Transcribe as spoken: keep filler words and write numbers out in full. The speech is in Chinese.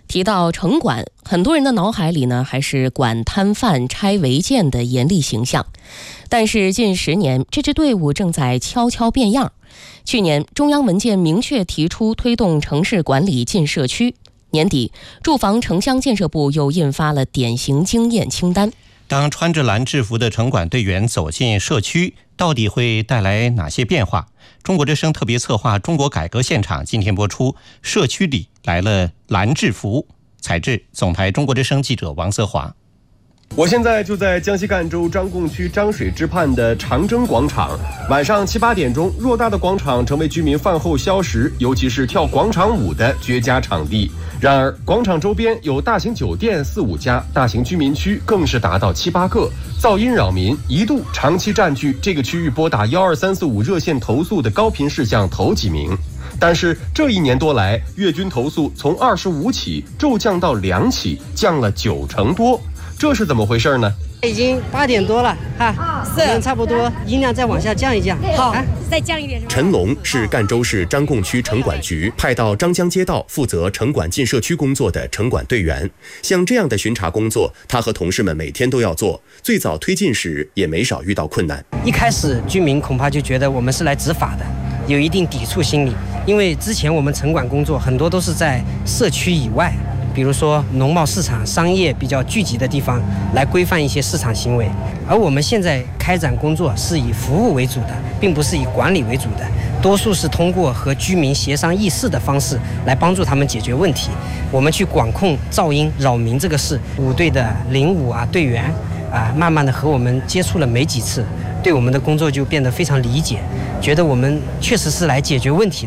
提到城管，很多人的脑海里呢还是管摊贩、拆违建的严厉形象。但是近十年，这支队伍正在悄悄变样。去年，中央文件明确提出推动城市管理进社区。年底，住房城乡建设部又印发了典型经验清单。 当穿着蓝制服的城管队员走进社区，到底会带来哪些变化？中国之声特别策划《中国改革现场》今天播出，社区里来了蓝制服。采制总台中国之声记者王泽华。 我现在就在江西赣州张贡区张水之畔的长征广场。晚上七八点钟，偌大的广场成为居民饭后消食，尤其是跳广场舞的绝佳场地。然而，广场周边有大型酒店四五家，大型居民区更是达到七八个，噪音扰民，一度长期占据这个区域拨打幺二三四五热线投诉的高频事项头几名。但是这一年多来，月均投诉从二十五起骤降到两起，降了九成多。这是怎么回事呢？ 已经八点多了哈，是差不多，音量再往下降一降。 好，啊、再降一点。 陈龙是赣州市张贡区城管局派到张江街道负责城管进社区工作的城管队员。像这样的巡查工作，他和同事们每天都要做。最早推进时也没少遇到困难。 一开始居民恐怕就觉得我们是来执法的，有一定抵触心理，因为之前我们城管工作很多都是在社区以外。比如说农贸市场、商业比较聚集的地方，来规范一些市场行为。而我们现在开展工作是以服务为主的，并不是以管理为主的，多数是通过和居民协商议事的方式来帮助他们解决问题。我们去管控噪音扰民这个事，五队的零五啊队员啊，慢慢的和我们接触了没几次，对我们的工作就变得非常理解，觉得我们确实是来解决问题的。